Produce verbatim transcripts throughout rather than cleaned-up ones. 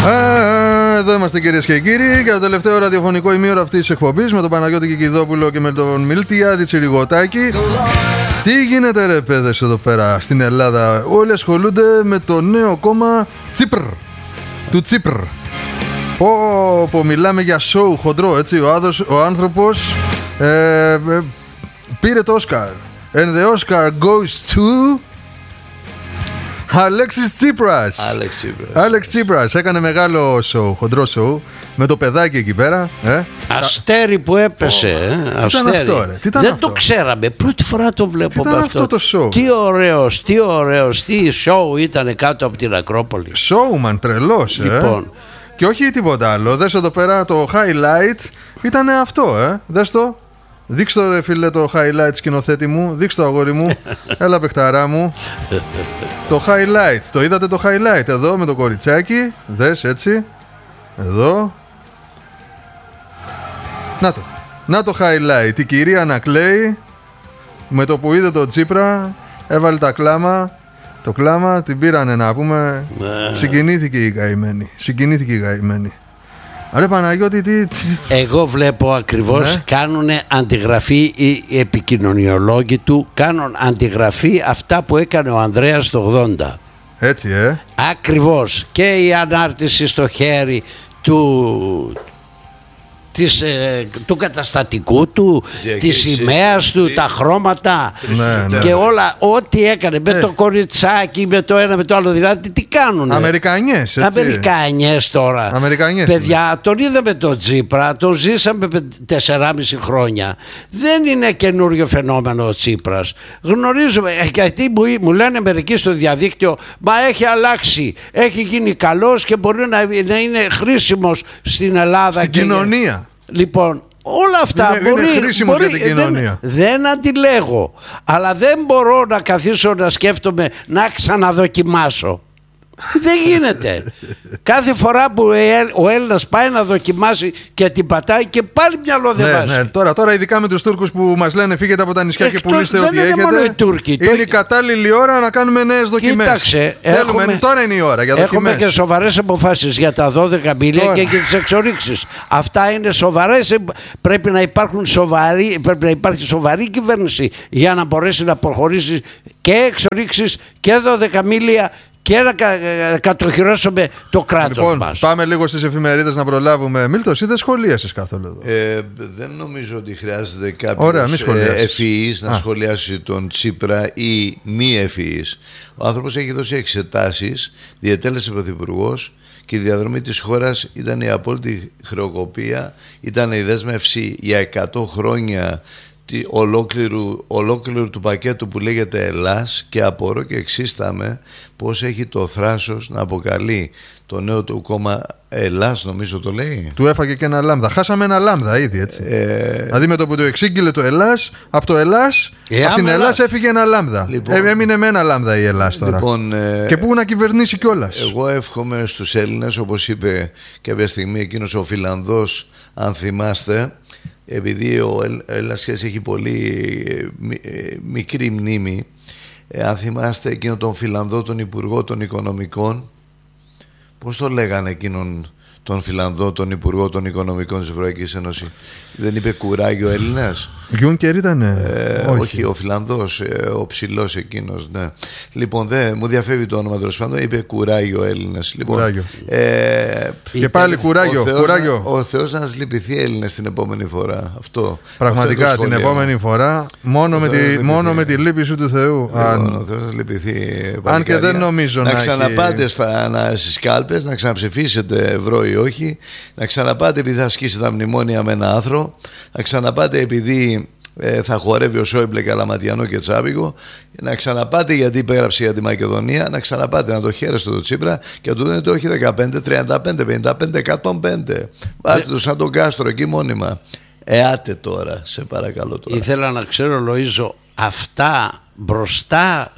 Α, εδώ είμαστε κυρίες και κύριοι για το τελευταίο ραδιοφωνικό ημίωρο αυτής της εκπομπής με τον Παναγιώτη Κικιδόπουλο και με τον Μιλτιάδη Τσιριγωτάκη. Τι γίνεται ρε παιδες εδώ πέρα στην Ελλάδα? Όλοι ασχολούνται με το νέο κόμμα Τσίπρ, του Τσίπρ. Πω, πω μιλάμε για σοου χοντρό, έτσι. Ο, άδος, ο άνθρωπος ε, ε, πήρε το Όσκαρ. And the Oscar goes to Αλέξης Τσίπρας. Άλεξ Τσίπρας. Άλεξ Τσίπρας έκανε μεγάλο σοου, χοντρό σοου, με το παιδάκι εκεί πέρα. Ε. Αστέρι που έπεσε. Oh, ε. Τι ήταν αυτό, ρε? Τι ήταν Δεν αυτό? το ξέραμε. Πρώτη φορά το βλέπω. Τι ήταν αυτό. αυτό το σοου? Τι ωραίος, τι ωραίος, τι σοου ήταν κάτω από την Ακρόπολη. Showman, τρελός, ε. Λοιπόν. Και όχι τίποτα άλλο. Δες εδώ πέρα το highlight ήταν αυτό, ε. Δες το. Δείξ' το ρε φίλε το highlight σκηνοθέτη μου. Δείξ' το αγόρι μου. Έλα παιχταρά μου. Το highlight. Το είδατε το highlight εδώ με το κοριτσάκι? Δες έτσι. Εδώ. Να το. Να το highlight. Η κυρία να κλαίει. Με το που είδε το Τσίπρα έβαλε τα κλάμα. Το κλάμα την πήρανε να πούμε. Συγκινήθηκε η καημένη. Συγκινήθηκε η καημένη. Ρε Παναγιώτη, τι, τι... Εγώ βλέπω ακριβώς, ναι. Κάνουν αντιγραφή οι επικοινωνιολόγοι του. Κάνουν αντιγραφή αυτά που έκανε ο Ανδρέας το ογδόντα. Έτσι ε Ακριβώς. Και η ανάρτηση στο χέρι του... Της, ε, του καταστατικού του, yeah, της σημαίας του, τα χρώματα, ναι, και ναι. όλα, ό,τι έκανε με ε. το κοριτσάκι, με το ένα με το άλλο, δηλαδή τι κάνουνε? Αμερικανιές, έτσι. Αμερικανιές τώρα. Αμερικανιές. Παιδιά, τον είδαμε τον Τσίπρα, τον ζήσαμε τεσσεράμισι χρόνια. Δεν είναι καινούριο φαινόμενο ο Τσίπρας. Γνωρίζουμε, γιατί μου, μου λένε μερικοί στο διαδίκτυο, μα έχει αλλάξει, έχει γίνει καλός και μπορεί να, να είναι χρήσιμος στην Ελλάδα. Στην και κοινωνία. Λοιπόν, όλα αυτά είναι, μπορεί, είναι χρήσιμο μπορεί, για την κοινωνία. Δεν, δεν αντιλέγω, αλλά δεν μπορώ να καθίσω να σκέφτομαι να ξαναδοκιμάσω. Δεν γίνεται. Κάθε φορά που ο Έλληνας πάει να δοκιμάσει και την πατάει και πάλι μυαλό δεν ναι, βάζει. ναι. Τώρα, τώρα ειδικά με τους Τούρκους που μας λένε φύγετε από τα νησιά Εκτός, και πουλήστε ό,τι είναι έχετε. μόνο οι Τούρκοι. Είναι το... η κατάλληλη ώρα να κάνουμε νέες δοκιμές. Κοίταξε, Θέλουμε, έχουμε, τώρα είναι η ώρα για δοκιμές. Έχουμε και σοβαρές αποφάσεις για τα δώδεκα μίλια τώρα. Και για τις εξορίξεις. Αυτά είναι σοβαρές. Πρέπει να, υπάρχουν σοβαρή, πρέπει να υπάρχει σοβαρή κυβέρνηση για να μπορέσει να προχωρήσει και εξορίξεις και δώδεκα μίλια και να κατοχυρώσουμε το κράτος λοιπόν, μας. Πάμε λίγο στις εφημερίδες να προλάβουμε. Μίλτο, εσύ δεν σχολίασες καθόλου εδώ. Ε, δεν νομίζω ότι χρειάζεται κάποιος ευφυής να Α. σχολιάσει τον Τσίπρα ή μη ευφυής. Ο άνθρωπος έχει δώσει εξετάσεις, διετέλεσε πρωθυπουργός και η διαδρομή της χώρας ήταν η απόλυτη χρεοκοπία, ήταν η δέσμευση για εκατό χρόνια Ολόκληρου, ολόκληρου του πακέτου που λέγεται Ελλάς, και απορώ και εξίσταμαι πως έχει το θράσος να αποκαλεί το νέο του κόμμα Ελλάς, νομίζω το λέει. Του έφαγε και ένα λάμδα. Χάσαμε ένα λάμδα ήδη, έτσι. Ε... Δηλαδή με το που το εξήγηλε το Ελλάς, από το Ελλάς, ε, από την Ελλάς έφυγε ένα λάμδα. Λοιπόν, ε, έμεινε με ένα λάμδα η Ελλάς τώρα. Λοιπόν, ε... και πού να κυβερνήσει κιόλας. Εγώ εύχομαι στους Έλληνες, όπως είπε κάποια στιγμή εκείνος ο Φιλανδός, αν θυμάστε, επειδή ο Έλληνας έχει πολύ μικρή μνήμη, ε, αν θυμάστε εκείνον τον Φιλανδό, τον Υπουργό των Οικονομικών, πώς το λέγανε εκείνον τον Φιλανδό, τον Υπουργό των Οικονομικών της Ευρωπαϊκής Ένωσης? Δεν είπε κουράγιο Έλληνας? Γιούνκερ ήτανε? Ε, όχι. όχι, ο Φιλανδός, ο ψηλός εκείνος, ναι. Λοιπόν, δε, μου διαφεύγει το όνομα του πάντων, είπε κουράγιο Έλληνας. Λοιπόν, κουράγιο. Ε, και πάλι κουράγιο. Ο Θεός, κουράγιο. Να, ο Θεός να σας λυπηθεί Έλληνες την επόμενη φορά. Αυτό. Πραγματικά αυτό την επόμενη φορά, μόνο, με τη, μόνο με τη λύπη σου του Θεού. Λοιπόν, αν... Ο Θεός να λυπηθεί. Αν και δεν νομίζω να. Να ξαναπάτε στα, να, στις κάλπες, να ξαναψηφίσετε ευρώ ή όχι, να ξαναπάτε επειδή θα ασκήσει τα μνημόνια με ένα άθρο, να ξαναπάτε επειδή ε, θα χορεύει ο Σόιμπλε Καλαματιανό και Τσάβικο, να ξαναπάτε γιατί υπέγραψε για τη Μακεδονία, να ξαναπάτε να το χαίρεστε το Τσίπρα και να του δίνετε όχι δεκαπέντε, τριάντα πέντε, πενήντα πέντε, εκατόν πέντε. Βάλτε το σαν τον Κάστρο εκεί μόνιμα. Εάτε τώρα, σε παρακαλώ τώρα. Ήθελα να ξέρω, Λοΐζο, αυτά μπροστά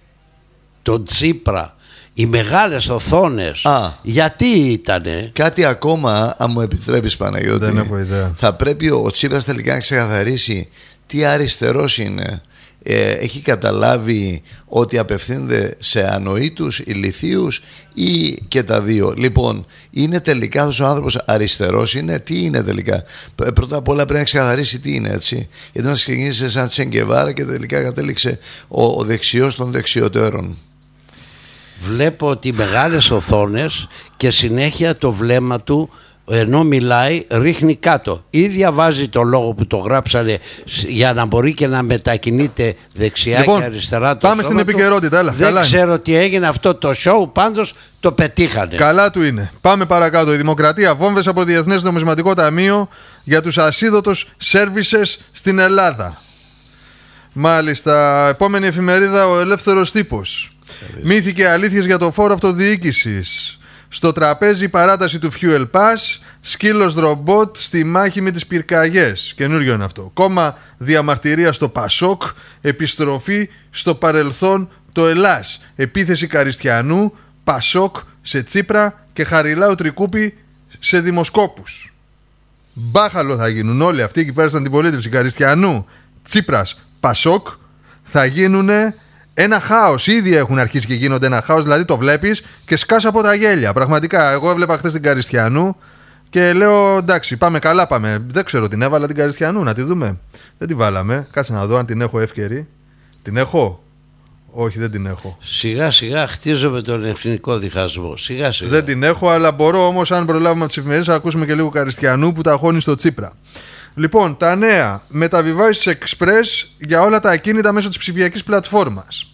στον Τσίπρα, οι μεγάλες οθόνες, Α, γιατί ήτανε? Κάτι ακόμα, αν μου επιτρέπεις Παναγιώτη, δεν έχω ιδέα. Θα πρέπει ο Τσίπρας τελικά να ξεκαθαρίσει τι αριστερός είναι. ε, έχει καταλάβει ότι απευθύνεται σε ανοήτους, ηλιθίους ή και τα δύο? Λοιπόν, είναι τελικά αυτός ο άνθρωπος αριστερός? Είναι, τι είναι τελικά? Πρώτα απ' όλα πρέπει να ξεκαθαρίσει τι είναι, έτσι. Γιατί μας ξεκίνησε σαν Τσεγκεβάρα και τελικά κατέληξε ο, ο δεξιός των δεξιότερων. Βλέπω ότι μεγάλες οθόνες και συνέχεια το βλέμμα του, ενώ μιλάει, ρίχνει κάτω ή διαβάζει το λόγο που το γράψανε για να μπορεί και να μετακινείται δεξιά λοιπόν, και αριστερά το πάμε στην επικαιρότητα, έλα. Δεν καλά ξέρω είναι. τι έγινε αυτό το show, πάντως το πετύχανε. Καλά του είναι. Πάμε παρακάτω. Η Δημοκρατία, βόμβες από Διεθνές Νομισματικό Ταμείο για τους ασίδωτους σέρβισες στην Ελλάδα. Μάλιστα, επόμενη εφημερίδα, ο Ελεύθερος Τύπος. Μύθοι και αλήθειες για το φόρο αυτοδιοίκησης. Στο τραπέζι η παράταση του Fuel Pass. Σκύλος ρομπότ στη μάχη με τις πυρκαγιές. Καινούριο είναι αυτό. Κόμμα διαμαρτυρία στο Πασόκ. Επιστροφή στο παρελθόν το Ελλάς. Επίθεση Καριστιανού, Πασόκ σε Τσίπρα και Χαριλάου Τρικούπη σε δημοσκόπους. Μπάχαλο θα γίνουν όλοι αυτοί εκεί πέρα στην αντιπολίτευση. Καριστιανού, Τσίπρας, Πασόκ θα γίνουνε ένα χάος. Ήδη έχουν αρχίσει και γίνονται ένα χάος. Δηλαδή το βλέπεις και σκάς από τα γέλια. Πραγματικά, εγώ έβλεπα χθες την Καριστιανού και λέω εντάξει, πάμε καλά, πάμε. Δεν ξέρω, την έβαλα την Καριστιανού, να τη δούμε. Δεν τη βάλαμε. Κάτσε να δω αν την έχω εύκαιρη. Την έχω? Όχι, δεν την έχω. Σιγά σιγά χτίζομαι τον εθνικό διχασμό. Σιγά σιγά. Δεν την έχω, αλλά μπορώ όμως, αν προλάβουμε τις εφημερίδες, να ακούσουμε και λίγο Καριστιανού που τα χώνει στο Τσίπρα. Λοιπόν, τα νέα. Μεταβιβάσεις Express για όλα τα ακίνητα μέσω της ψηφιακής πλατφόρμας.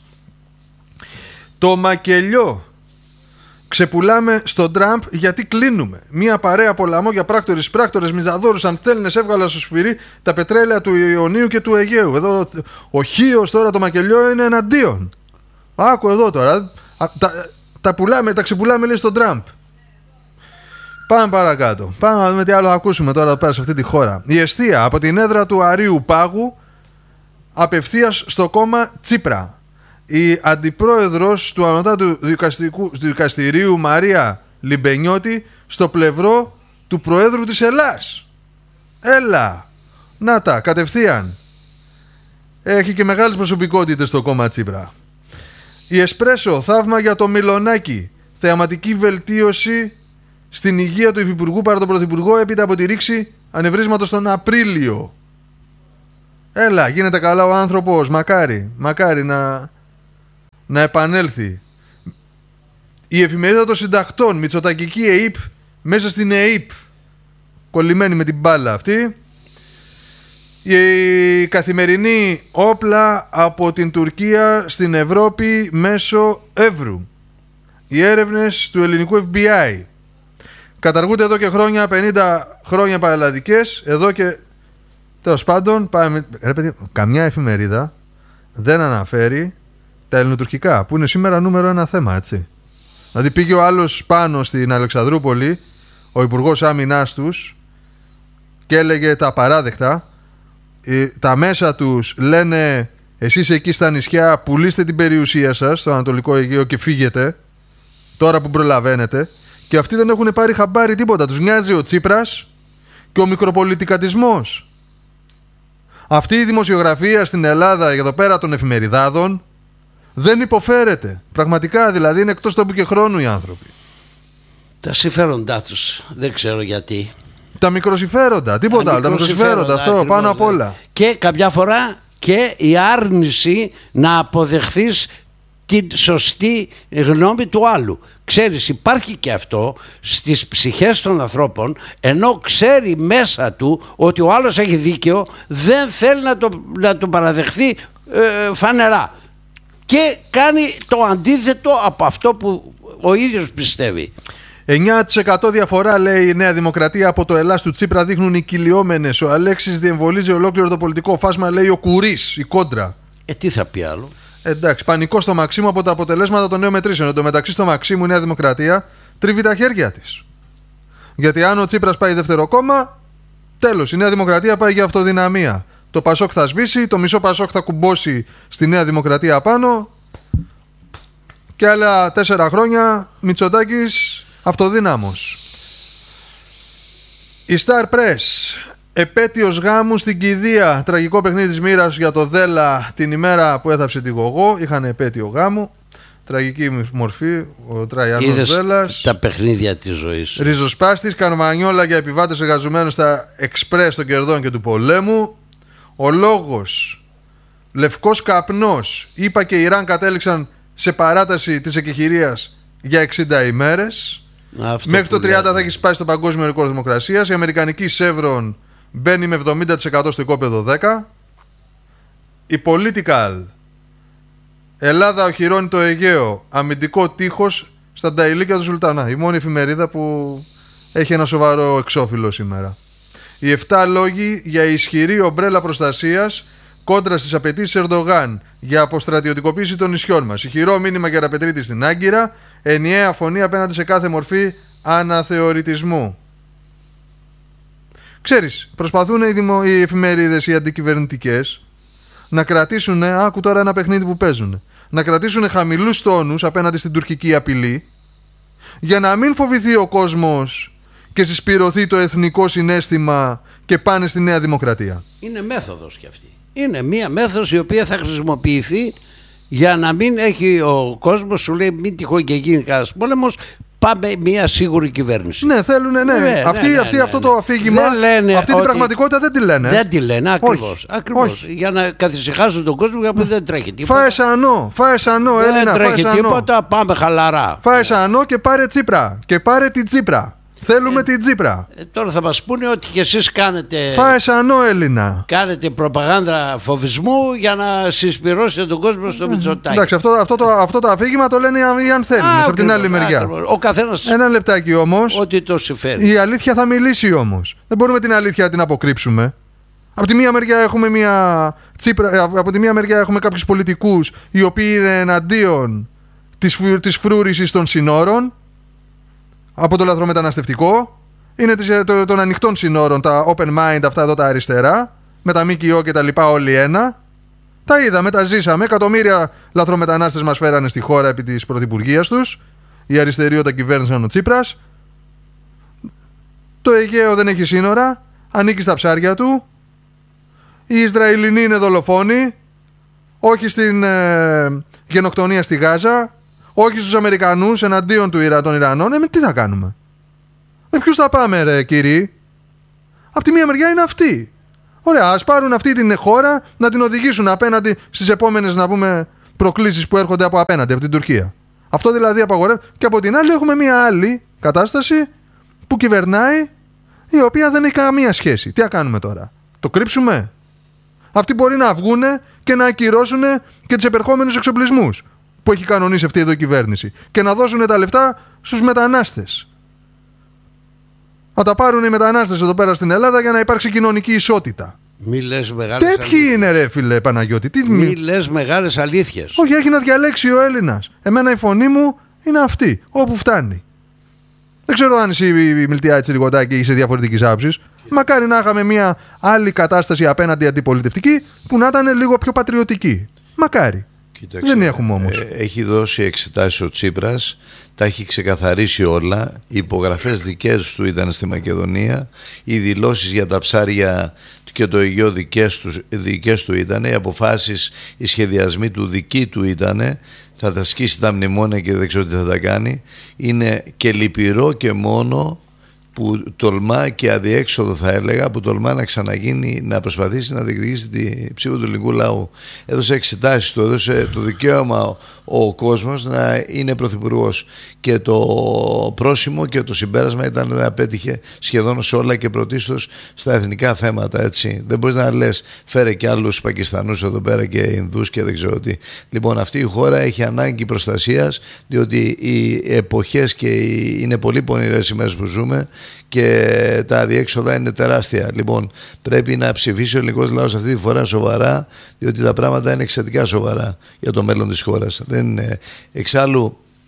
Το μακελιό. Ξεπουλάμε στον Τραμπ γιατί κλείνουμε. Μία παρέα πολαμό για πράκτορες, πράκτορες, μιζαδόρους, ανθέλνες έβγαλα στο σφυρί τα πετρέλαια του Ιωνίου και του Αιγαίου. Εδώ ο Χίος τώρα, το μακελιό είναι εναντίον. Άκου εδώ τώρα. Τα, τα, πουλάμε, τα ξεπουλάμε λέει στον Τραμπ. Πάμε παρακάτω. Πάμε να δούμε τι άλλο θα ακούσουμε τώρα εδώ πέρα σε αυτή τη χώρα. Η εστία από την έδρα του Αρείου Πάγου απευθείας στο κόμμα Τσίπρα. Η αντιπρόεδρος του Ανωτάτου Δικαστηρίου Μαρία Λιμπενιώτη στο πλευρό του Προέδρου της Ελλάς. Έλα. Να τα, κατευθείαν. Έχει και μεγάλες προσωπικότητες στο κόμμα Τσίπρα. Η Εσπρέσο, θαύμα για το Μιλονάκι. Θεαματική βελτίωση στην υγεία του Υφυπουργού παρά τον Πρωθυπουργό έπειτα από τη ρήξη ανευρίσματος τον Απρίλιο. Έλα, γίνεται καλά ο άνθρωπος. Μακάρι, μακάρι να, να επανέλθει. Η εφημερίδα των συντακτών, μητσοτακική ΕΥΠ μέσα στην ΕΥΠ, κολλημένη με την μπάλα αυτή. Η καθημερινή όπλα από την Τουρκία στην Ευρώπη μέσω Εύρου. Οι έρευνες του ελληνικού Εφ Μπι Άι. Καταργούνται εδώ και χρόνια, πενήντα χρόνια παραλλαδικές. Εδώ και τέλος πάντων, πάμε, ρε παιδί, καμιά εφημερίδα δεν αναφέρει τα ελληνοτουρκικά, που είναι σήμερα νούμερο ένα θέμα, έτσι. Δηλαδή πήγε ο άλλος πάνω στην Αλεξανδρούπολη, ο Υπουργός Άμυνάς τους, και έλεγε τα απαράδεκτα. Τα μέσα τους λένε εσείς εκεί στα νησιά πουλήστε την περιουσία σας στο Ανατολικό Αιγαίο και φύγετε τώρα που προλαβαίνετε. Και αυτοί δεν έχουν πάρει χαμπάρι τίποτα. Τους νοιάζει ο Τσίπρας και ο μικροπολιτικατισμός. Αυτή η δημοσιογραφία στην Ελλάδα εδώ πέρα των εφημεριδάδων δεν υποφέρεται. Πραγματικά δηλαδή είναι εκτός τόπου και χρόνου οι άνθρωποι. Τα συμφέροντά τους δεν ξέρω γιατί. Τα μικροσυμφέροντα, τίποτα άλλο. Τα μικροσυμφέροντα, αυτό ακριβώς, πάνω απ' όλα. Και κάποια φορά και η άρνηση να αποδεχθείς την σωστή γνώμη του άλλου. Ξέρεις, υπάρχει και αυτό στις ψυχές των ανθρώπων, ενώ ξέρει μέσα του ότι ο άλλος έχει δίκαιο, δεν θέλει να το, να το παραδεχθεί ε, φανερά. Και κάνει το αντίθετο από αυτό που ο ίδιος πιστεύει. εννιά τοις εκατό διαφορά, λέει η Νέα Δημοκρατία, από το Ελλάς του Τσίπρα δείχνουν οι κυλιόμενες. Ο Αλέξης διεμβολίζει ολόκληρο το πολιτικό φάσμα, λέει ο Κουρίς, η κόντρα. Ε, τι θα πει άλλο. Εντάξει, πανικό στο Μαξίμου από τα αποτελέσματα των νέων μετρήσεων. Εν τω μεταξύ, στο Μαξίμου η Νέα Δημοκρατία τρίβει τα χέρια της. Γιατί αν ο Τσίπρας πάει δεύτερο κόμμα, τέλος, η Νέα Δημοκρατία πάει για αυτοδυναμία. Το Πασόκ θα σβήσει, το μισό Πασόκ θα κουμπώσει στη Νέα Δημοκρατία πάνω. Και άλλα τέσσερα χρόνια Μητσοτάκης αυτοδύναμος. Η Star Press. Επέτειος γάμου στην κηδεία. Τραγικό παιχνίδι της μοίρας για το Δέλα την ημέρα που έθαψε τη Γογό. Είχαν επέτειο γάμου. Τραγική μορφή. Ο Τραϊάνος Δέλλας. Τα παιχνίδια της ζωής. Ριζοσπάστης. Καρμανιόλα για επιβάτες εργαζομένους στα εξπρές των κερδών και του πολέμου. Ο λόγος. Λευκός καπνός. ΗΠΑ και Ιράν κατέληξαν σε παράταση της εκεχηρίας για εξήντα ημέρες. Αυτό μέχρι το τριάντα θα έχει σπάσει το παγκόσμιο ρεκόρ δημοκρασίας. Η αμερικανική Chevron μπαίνει με εβδομήντα τοις εκατό στο οικόπεδο δέκα. Η Political. Ελλάδα οχυρώνει το Αιγαίο. Αμυντικό τείχος στα Νταηλίκια του Σουλτανά. Η μόνη εφημερίδα που έχει ένα σοβαρό εξώφυλλο σήμερα. Οι εφτά λόγοι για ισχυρή ομπρέλα προστασίας κόντρα στις απαιτήσεις Ερντογάν για αποστρατιωτικοποίηση των νησιών μας. Ηχηρό μήνυμα για Ραπετρίτη στην Άγκυρα. Ενιαία φωνή απέναντι σε κάθε μορφή αναθεωρητισμού. Ξέρεις, προσπαθούν οι, δημο... οι εφημερίδες, οι αντικυβερνητικές, να κρατήσουν, άκου τώρα ένα παιχνίδι που παίζουν, να κρατήσουν χαμηλούς τόνους απέναντι στην τουρκική απειλή, για να μην φοβηθεί ο κόσμος και συσπηρωθεί το εθνικό συναίσθημα και πάνε στη Νέα Δημοκρατία. Είναι μέθοδος κι αυτή. Είναι μία μέθοδος η οποία θα χρησιμοποιηθεί για να μην έχει ο κόσμος, σου λέει μην τυχόν και γίνει κανένας πόλεμος, πάμε μια σίγουρη κυβέρνηση. Ναι, θέλουν, ναι. ναι, αυτή, ναι, αυτή, ναι, αυτό ναι. το αφήγημα, αυτή την πραγματικότητα δεν τη λένε. Δεν τη λένε, ακριβώς. ακριβώς. Για να καθησυχάσουν τον κόσμο, γιατί δεν τρέχει τίποτα. Φάε σανό, φάε σανό, Έλληνα, δεν τρέχει τίποτα, πάμε χαλαρά. Φάε σανό και πάρε Τσίπρα. Και πάρε την Τσίπρα. Θέλουμε ε, την Τσίπρα. Ε, τώρα θα μας πούνε ότι και εσείς κάνετε. Φάε σανό, Έλληνα. Κάνετε προπαγάνδα φοβισμού για να συσπυρώσετε τον κόσμο στο Μητσοτάκη. Εντάξει, αυτό, αυτό, το, αυτό το αφήγημα το λένε οι ανθέληνες από την άλλη μεριά. Ακριβώς. Ο καθένας. Ένα λεπτάκι όμως. Ότι το συμφέρει. Η αλήθεια θα μιλήσει όμως. Δεν μπορούμε την αλήθεια να την αποκρύψουμε. Από τη μία μεριά έχουμε μια Τσίπρα, από τη μία μεριά έχουμε κάποιους πολιτικούς οι οποίοι είναι εναντίον της, της φρούρησης των συνόρων. Από το λαθρομεταναστευτικό, είναι των ανοιχτών συνόρων, τα open mind, αυτά εδώ τα αριστερά, με τα ΜΚΟ και τα λοιπά, όλοι ένα. Τα είδαμε, τα ζήσαμε. Εκατομμύρια λαθρομετανάστες μας φέρανε στη χώρα επί της πρωθυπουργίας τους. Οι αριστεροί όταν κυβέρνησαν ο Τσίπρας. Το Αιγαίο δεν έχει σύνορα, ανήκει στα ψάρια του. Οι Ισραηλινοί είναι δολοφόνοι, όχι στην ε, γενοκτονία στη Γάζα. Όχι στους Αμερικανούς εναντίον του Ιρα, των Ιρανών. Ε, με τι θα κάνουμε. Με ποιους θα πάμε, ρε κύριοι. Απ' τη μία μεριά είναι αυτοί. Ωραία, ας πάρουν αυτή την χώρα να την οδηγήσουν απέναντι στις επόμενες, να πούμε, προκλήσεις που έρχονται από απέναντι, από την Τουρκία. Αυτό δηλαδή απαγορεύει. Και από την άλλη έχουμε μια άλλη κατάσταση που κυβερνάει, η οποία δεν έχει καμία σχέση. Τι θα κάνουμε τώρα. Το κρύψουμε. Αυτοί μπορεί να βγούνε και να ακυρώσουν και τις επερχόμενους εξοπλισμούς που έχει κανονίσει αυτή εδώ η κυβέρνηση και να δώσουν τα λεφτά στους μετανάστες. Να τα πάρουν οι μετανάστες εδώ πέρα στην Ελλάδα για να υπάρξει κοινωνική ισότητα. Μη λες μεγάλες Τέτοιοι αλήθειες. Είναι ρε φίλε Παναγιώτη. Τι... Μη λες μεγάλες αλήθειες. Όχι, έχει να διαλέξει ο Έλληνας. Εμένα η φωνή μου είναι αυτή, όπου φτάνει. Δεν ξέρω αν εσύ η Μιλτιά Τσιριγωτάκη είσαι διαφορετικής άποψης. Μακάρι να είχαμε μια άλλη κατάσταση απέναντι αντιπολιτευτική που να ήταν λίγο πιο πατριωτική. Μακάρι. Κοίταξε, δεν έχουμε όμως. Ε, έχει δώσει εξετάσεις ο Τσίπρας, τα έχει ξεκαθαρίσει όλα. Οι υπογραφές δικές του ήταν στη Μακεδονία, οι δηλώσεις για τα ψάρια και το Αιγαίο δικές του, δικές του ήταν, οι αποφάσεις, οι σχεδιασμοί του δικοί του ήταν. Θα τα σκίσει τα μνημόνια και δεν ξέρω τι θα τα κάνει. Είναι και λυπηρό και μόνο που τολμά και αδιέξοδο, θα έλεγα, που τολμά να ξαναγίνει, να προσπαθήσει να διεκδικήσει την ψήφο του ελληνικού λαού. Έδωσε εξετάσεις του, έδωσε το δικαίωμα ο, ο κόσμος να είναι πρωθυπουργός. Και το πρόσημο και το συμπέρασμα ήταν να πέτυχε σχεδόν σε όλα και πρωτίστως στα εθνικά θέματα. Έτσι. Δεν μπορείς να λες φέρε και άλλους Πακιστανούς εδώ πέρα και Ινδούς και δεν ξέρω τι. Λοιπόν, αυτή η χώρα έχει ανάγκη προστασίας, διότι οι εποχές και οι, είναι πολύ πονηρές οι μέρες που ζούμε και τα αδιέξοδα είναι τεράστια. Λοιπόν, πρέπει να ψηφίσει ο ελληνικός λαός αυτή τη φορά σοβαρά, διότι τα πράγματα είναι εξαιρετικά σοβαρά για το μέλλον της χώρας. Δεν είναι. Εξάλλου,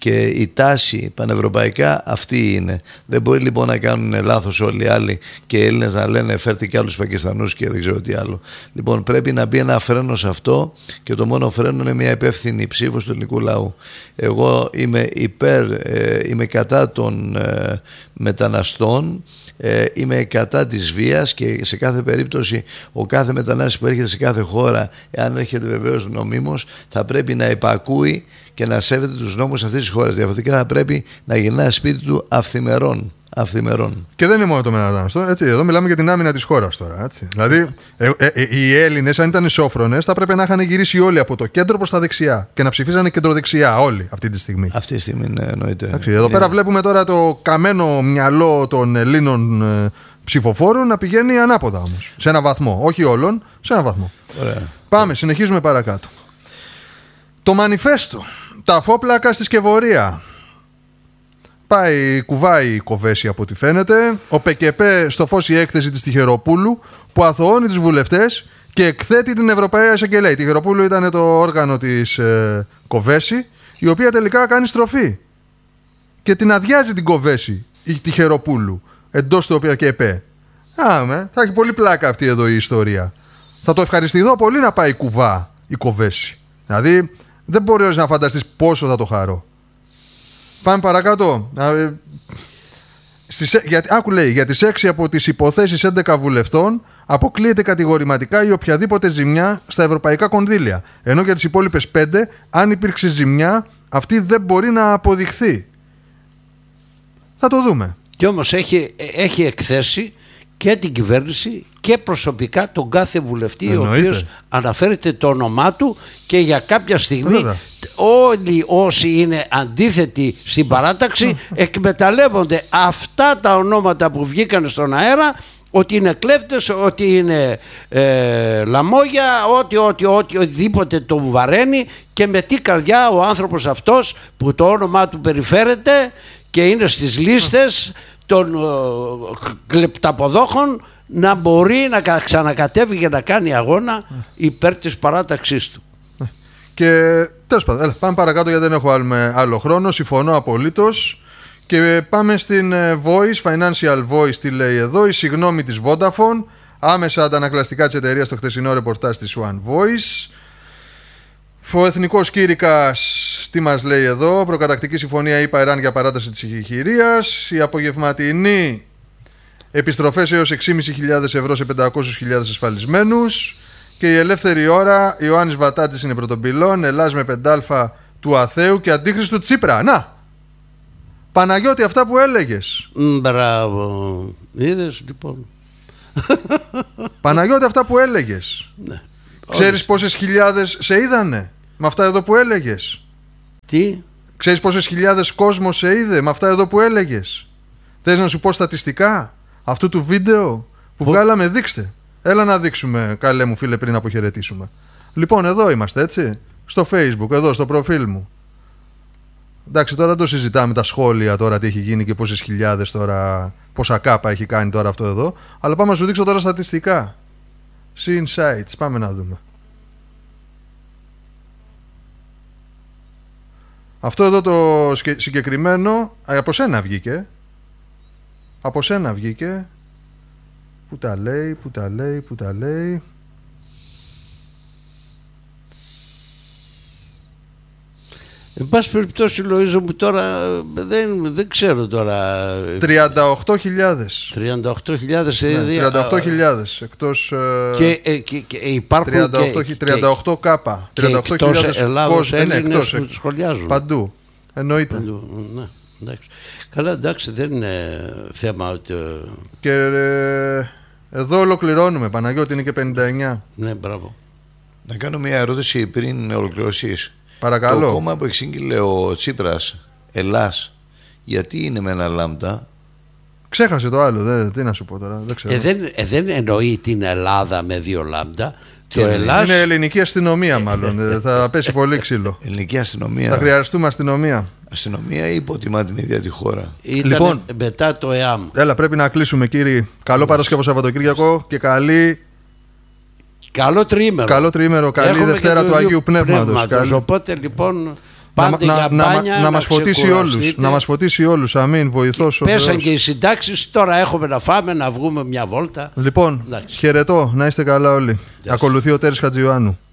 και η τάση πανευρωπαϊκά αυτή είναι. Δεν μπορεί λοιπόν να κάνουν λάθος όλοι οι άλλοι και οι Έλληνες να λένε φέρτε και άλλους Πακιστανούς και δεν ξέρω τι άλλο. Λοιπόν, πρέπει να μπει ένα φρένο σε αυτό και το μόνο φρένο είναι μια υπεύθυνη ψήφος του ελληνικού λαού. Εγώ είμαι υπέρ, ε, είμαι κατά των ε, μεταναστών, ε, είμαι κατά της βίας και σε κάθε περίπτωση ο κάθε μετανάστης που έρχεται σε κάθε χώρα, εάν έρχεται βεβαίως νομίμως, θα πρέπει να υπακούει και να σέβεται τους νόμους αυτής της χώρας. Διαφορετικά θα πρέπει να γυρνάει σπίτι του αυθημερών. Αυθημερών. Και δεν είναι μόνο το μεταναστό. Έτσι, εδώ μιλάμε για την άμυνα της χώρας τώρα. Έτσι. Δηλαδή, ε, ε, ε, οι Έλληνες, αν ήταν ισόφρονες, θα πρέπει να είχαν γυρίσει όλοι από το κέντρο προς τα δεξιά και να ψηφίζανε κεντροδεξιά όλοι αυτή τη στιγμή. Αυτή τη στιγμή, ναι, εννοείται. Εντάξει, εδώ πέρα βλέπουμε τώρα το καμένο μυαλό των Ελλήνων ε, ψηφοφόρων να πηγαίνει ανάποδα όμως. Σε ένα βαθμό. Όχι όλων, σε ένα βαθμό. Ωραία. Πάμε, συνεχίζουμε παρακάτω. Το μανιφέστο. Τα φόπλακα στη σκευωρία. Πάει, κουβάει η Κοβέση από ό,τι φαίνεται. Ο ΠΚΠ στο φως η έκθεση της Τυχεροπούλου που αθωώνει τους βουλευτές και εκθέτει την Ευρωπαϊκή Εισαγγελέα. Η Τυχεροπούλου ήταν το όργανο της ε, Κοβέση, η οποία τελικά κάνει στροφή. Και την αδειάζει την Κοβέση η Τυχεροπούλου εντός του ΠΚΠ. Άμε, θα έχει πολύ πλάκα αυτή εδώ η ιστορία. Θα το ευχαριστηθώ πολύ να πάει κουβά η Κοβέση. Δηλαδή δεν μπορείς να φανταστείς πόσο θα το χαρώ. Πάμε παρακάτω. Στις, για, άκου λέει, για τις έξι από τις υποθέσεις έντεκα βουλευτών αποκλείεται κατηγορηματικά η οποιαδήποτε ζημιά στα ευρωπαϊκά κονδύλια. Ενώ για τις υπόλοιπες πέντε, αν υπήρξε ζημιά, αυτή δεν μπορεί να αποδειχθεί. Θα το δούμε. Και όμως έχει, έχει εκθέσει και την κυβέρνηση και προσωπικά τον κάθε βουλευτή. Εννοείται. Ο οποίος αναφέρεται το όνομά του και για κάποια στιγμή Βέβαια. όλοι όσοι είναι αντίθετοι στην παράταξη εκμεταλλεύονται αυτά τα ονόματα που βγήκαν στον αέρα, ότι είναι κλέφτες, ότι είναι ε, λαμόγια, ότι, ότι, ότι οτιδήποτε τον βαραίνει, και με τι καρδιά ο άνθρωπος αυτός που το όνομά του περιφέρεται και είναι στις λίστες των uh, κλεπταποδόχων να μπορεί να ξανακατέβει και να κάνει αγώνα υπέρ της παράταξής του. Και τέλος πάντων, πάμε παρακάτω γιατί δεν έχω άλλο, άλλο χρόνο. Συμφωνώ απολύτως. Και πάμε στην Voice, Financial Voice, τι λέει εδώ, η συγγνώμη της Vodafone, άμεσα αντανακλαστικά της εταιρείας στο χθεσινό ρεπορτάζ της One Voice. Ο Εθνικός Κήρυκας, τι μας λέει εδώ, προκατακτική συμφωνία ΗΠΑ Ιράν για παράταση της εγχειρίας, η απογευματινή επιστροφές έως έξι χιλιάδες πεντακόσιες ευρώ σε πεντακόσιες χιλιάδες ασφαλισμένους, και η ελεύθερη ώρα, Ιωάννης Βατάτης είναι πρωτοπυλών, Ελλάς με πεντάλφα του Αθέου και αντίχριστου Τσίπρα. Να! Παναγιώτη, αυτά που έλεγες. Μπράβο. Είδες λοιπόν. Παναγιώτη, αυτά που έλεγες. Ναι. Ξέρεις πόσες χιλιάδες σε είδανε με αυτά εδώ που έλεγες? Τι? Ξέρεις πόσες χιλιάδες κόσμος σε είδε με αυτά εδώ που έλεγες? Θες να σου πω στατιστικά αυτού του βίντεο που Φου... βγάλαμε? Δείξτε. Έλα να δείξουμε, καλέ μου φίλε, πριν αποχαιρετήσουμε. Λοιπόν, εδώ είμαστε, έτσι. Στο Facebook, εδώ στο προφίλ μου. Εντάξει, τώρα δεν το συζητάμε τα σχόλια τώρα τι έχει γίνει και πόσες χιλιάδες τώρα, πόσα κάπα έχει κάνει τώρα αυτό εδώ. Αλλά πάμε να σου δείξω τώρα στατιστικά. See Insights, πάμε να δούμε. Αυτό εδώ το συγκεκριμένο από σένα βγήκε. Από σένα βγήκε. Πού τα λέει, πού τα λέει, πού τα λέει. Εν πάση περιπτώσει, Λοΐζο μου, τώρα δεν, δεν ξέρω τώρα. τριάντα οκτώ χιλιάδες. τριάντα οκτώ χιλιάδες. Ναι, τριάντα οκτώ χιλιάδες εκτός. Και, και, και, και υπάρχουν τριάντα οκτώ, και, τριάντα οκτώ κάπα. τριάντα οκτώ χιλιάδες Ελλάδος, Έλληνες που τους σχολιάζουν. Παντού. Εννοείται. Παντού. Ναι, εντάξει. Καλά, εντάξει, δεν είναι θέμα ότι... Και ε, εδώ ολοκληρώνουμε. Παναγιώτη, είναι και πενήντα εννιά. Ναι, μπράβο. Να κάνω μια ερώτηση πριν ολοκληρώσεις. Παρακαλώ. Το κόμμα που εξήγηλε ο Τσίπρας, Ελλάς, γιατί είναι με ένα λάμδα? Ξέχασε το άλλο, δε, τι να σου πω τώρα, δεν ξέρω. Ε, δεν, ε, δεν εννοεί την Ελλάδα με δύο λάμδα. Το Ελλάς... Είναι ελληνική αστυνομία μάλλον, θα πέσει πολύ ξύλο. Ελληνική αστυνομία. Θα χρειαστούμε αστυνομία. Αστυνομία ή υποτιμά την ίδια τη χώρα? Ήταν λοιπόν, μετά το ΕΑΜ. Έλα, πρέπει να κλείσουμε, κύριοι. Καλό Παρασκευό Σαββατοκύριακο και καλή... Καλό τριήμερο. Καλό τριήμερο, καλή Έχουμε Δευτέρα του Αγίου Πνεύματος. Πνεύματος. Καλή... Οπότε λοιπόν Πάτε να, για να, μπάνια, να, να μας φωτίσει όλους. Να μας φωτίσει όλους. Αμήν, βοηθός. Πέσαν και οι συντάξεις. Τώρα έχουμε να φάμε, να βγούμε μια βόλτα. Λοιπόν, εντάξει. Χαιρετώ. Να είστε καλά όλοι. Ακολουθεί ο Τέρης Χατζιωάννου.